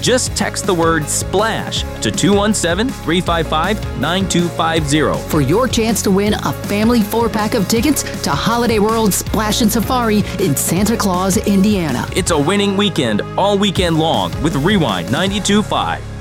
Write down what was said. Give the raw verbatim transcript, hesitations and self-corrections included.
Just text the word SPLASH to two one seven, three five five, nine two five zero for your chance to win a family four-pack of tickets to Holiday World Splash and Safari in Santa Claus, Indiana. It's a winning weekend all weekend long with Rewind ninety-two point five.